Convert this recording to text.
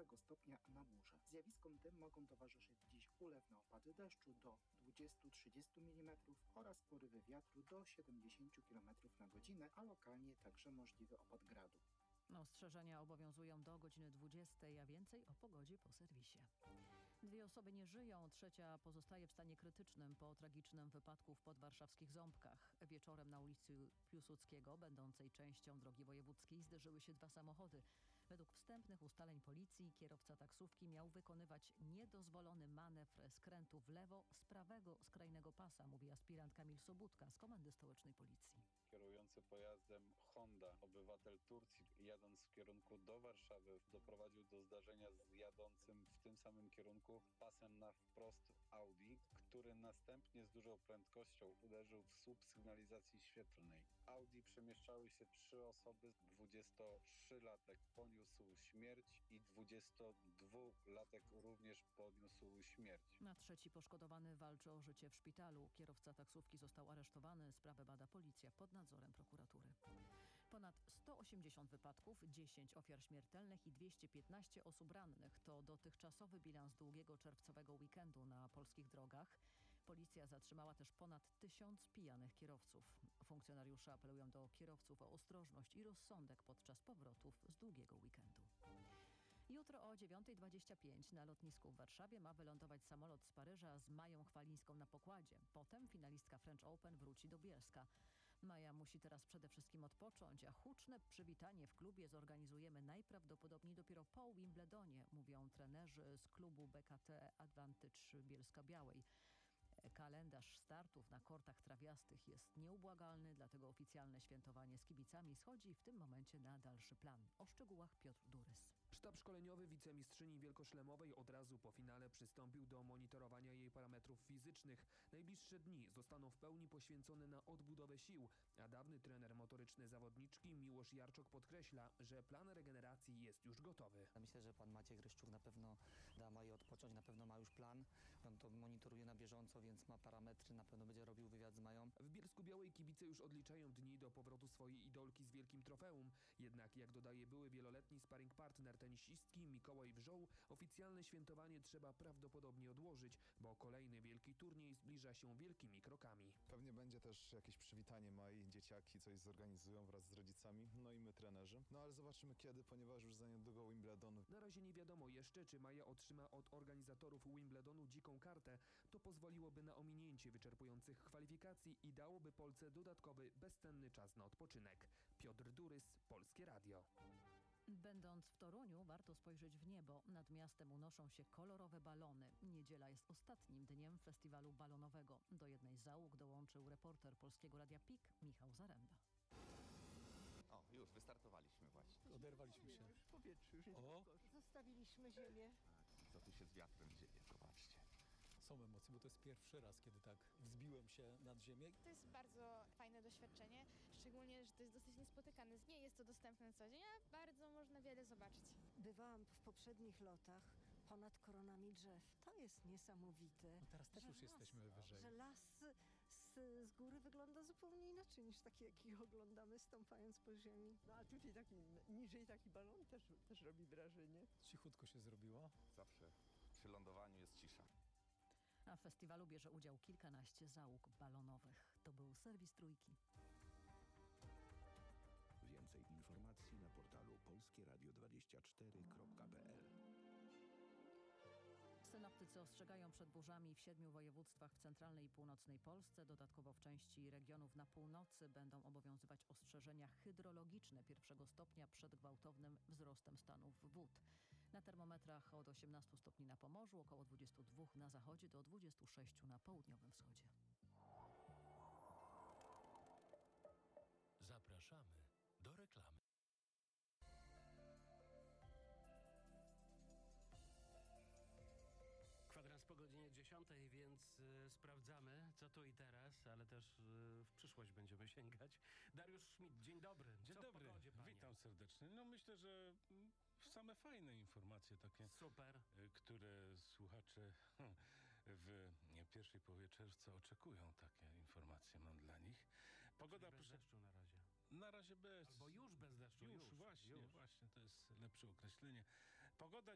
stopnia na górze. Zjawiskom tym mogą towarzyszyć dziś ulewne opady deszczu do 20-30 mm oraz porywy wiatru do 70 km na godzinę, a lokalnie także możliwy opad gradu. Ostrzeżenia obowiązują do godziny 20, a więcej o pogodzie po serwisie. 2 osoby nie żyją, 3 pozostaje w stanie krytycznym po tragicznym wypadku w podwarszawskich Ząbkach. Wieczorem na ulicy Piłsudskiego, będącej częścią drogi wojewódzkiej, zderzyły się 2 samochody. Według wstępnych ustaleń policji kierowca taksówki miał wykonywać niedozwolony manewr skrętu w lewo z prawego skrajnego pasa, mówi aspirant Kamil Sobudka z Komendy Stołecznej Policji. Kierujący pojazdem Honda, obywatel Turcji, jadąc w kierunku do Warszawy, doprowadził do zdarzenia z jadącym w tym samym kierunku pasem na wprost Audi, który następnie z dużą prędkością uderzył w słup sygnalizacji świetlnej. Audi przemieszczały się 3 osoby, 23-latek poniósł śmierć i 22-latek również poniósł śmierć. Na 3 poszkodowany walczy o życie w szpitalu. Kierowca taksówki został aresztowany, sprawę bada policja pod nadzorem prokuratury. Ponad 180 wypadków, 10 ofiar śmiertelnych i 215 osób rannych to dotychczasowy bilans długiego czerwcowego weekendu na polskich drogach. Policja zatrzymała też ponad 1000 pijanych kierowców. Funkcjonariusze apelują do kierowców o ostrożność i rozsądek podczas powrotów z długiego weekendu. Jutro o 9:25 na lotnisku w Warszawie ma wylądować samolot z Paryża z Mają Chwalińską na pokładzie. Potem finalistka French Open wróci do Bielska. Maja musi teraz przede wszystkim odpocząć, a huczne przywitanie w klubie zorganizujemy najprawdopodobniej dopiero po Wimbledonie, mówią trenerzy z klubu BKT Advantage Bielska-Białej. Kalendarz startów na kortach trawiastych jest nieubłagalny, dlatego oficjalne świętowanie z kibicami schodzi w tym momencie na dalszy plan. O szczegółach Piotr Durys. Sztab szkoleniowy wicemistrzyni wielkoszlemowej od razu po finale przystąpił do monitorowania jej parametrów fizycznych. Najbliższe dni zostaną w pełni poświęcone na odbudowę sił, a dawny trener motoryczny zawodniczki Miłosz Jarczok podkreśla, że plan regeneracji jest już gotowy. Myślę, że pan Maciej Gryszczuk na pewno da Maji odpocząć, na pewno ma już plan. On to monitoruje na bieżąco, więc ma parametry, na pewno będzie robił wywiad z Mają. W Bielsku-Białej kibice już odliczają dni do powrotu swojej idolki z wielkim trofeum. Jednak, jak dodaje były wieloletni sparring partner tenisistki Mikołaj Wrzoł, oficjalne świętowanie trzeba prawdopodobnie odłożyć, bo kolejny wielki turniej zbliża się wielkimi krokami. Pewnie będzie też jakieś przywitanie Mai, dzieciaki coś zorganizują wraz z rodzicami, no i my trenerzy. No ale zobaczymy kiedy, ponieważ już za niedługo Wimbledonu. Na razie nie wiadomo jeszcze, czy Maja otrzyma od organizatorów Wimbledonu dziką kartę. To pozwoliłoby na ominięcie wyczerpujących kwalifikacji i dałoby Polsce dodatkowy, bezcenny czas na odpoczynek. Piotr Durys, Polskie Radio. Będąc w Toruniu, warto spojrzeć w niebo. Nad miastem unoszą się kolorowe balony. Niedziela jest ostatnim dniem festiwalu balonowego. Do jednej z załóg dołączył reporter Polskiego Radia PIK Michał Zaremba. O, już wystartowaliśmy właśnie. Oderwaliśmy się. W powietrzu już jest O! Zostawiliśmy ziemię. Co tu się z wiatrem dzieje, zobaczcie. Są emocje, bo to jest pierwszy raz, kiedy tak wzbiłem się nad ziemię. To jest bardzo fajne doświadczenie, szczególnie, że to jest dosyć niespotykane. Nie jest to dostępne na co dzień, a bardzo można wiele zobaczyć. Bywałam w poprzednich lotach ponad koronami drzew. To jest niesamowite. No teraz też już jesteśmy wyżej. Że las z góry wygląda zupełnie inaczej niż taki, jaki oglądamy stąpając po ziemi. No a tutaj taki niżej taki balon też robi wrażenie. Cichutko się zrobiło. Zawsze przy lądowaniu jest cisza. A w festiwalu bierze udział kilkanaście załóg balonowych. To był serwis Trójki. Więcej informacji na portalu polskieradio24.pl. Synoptycy ostrzegają przed burzami w 7 województwach w centralnej i północnej Polsce. Dodatkowo w części regionów na północy będą obowiązywać ostrzeżenia hydrologiczne 1 stopnia przed gwałtownym wzrostem stanów wód. Na termometrach od 18 stopni na Pomorzu, około 22 na zachodzie do 26 na południowym wschodzie. Zapraszamy do reklamy. Kwadrans po godzinie 10, więc sprawdzamy, co tu i teraz, ale też w przyszłość będziemy sięgać. Dariusz Schmidt, dzień dobry. Dzień dobry, w pogodzie, panie? Witam serdecznie. No myślę, że same fajne informacje takie, super, które słuchacze w pierwszej połowie czerwca oczekują. Takie informacje mam dla nich. Pogoda bez deszczu na razie. Na razie bez. Albo już bez deszczu. Właśnie, to jest lepsze określenie. Pogoda